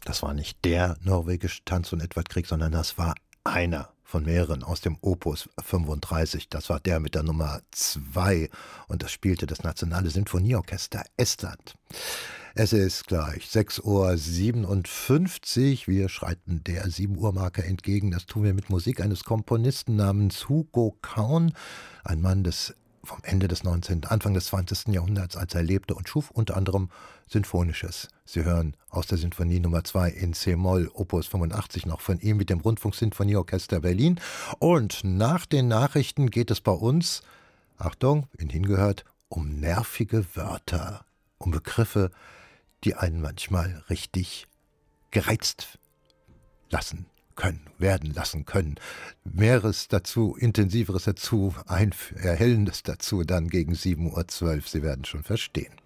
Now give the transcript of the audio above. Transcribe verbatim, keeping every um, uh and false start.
Das war nicht der norwegische Tanz- und Edvard Grieg, sondern das war einer von mehreren aus dem Opus fünfunddreißig. Das war der mit der Nummer zwei und das spielte das Nationale Sinfonieorchester Estland. Es ist gleich sechs Uhr siebenundfünfzig. Wir schreiten der sieben Uhr Marke entgegen. Das tun wir mit Musik eines Komponisten namens Hugo Kaun, ein Mann des vom Ende des neunzehnten. Anfang des zwanzigsten. Jahrhunderts, als er lebte und schuf unter anderem Sinfonisches. Sie hören aus der Sinfonie Nummer zwei in C-Moll, Opus fünfundachtzig, noch von ihm mit dem Rundfunksinfonieorchester Berlin. Und nach den Nachrichten geht es bei uns, Achtung, wen hingehört, um nervige Wörter, um Begriffe, die einen manchmal richtig gereizt lassen können, werden lassen können. Mehres dazu, Intensiveres dazu, ein Erhellendes dazu, dann gegen sieben Uhr zwölf. Sie werden schon verstehen.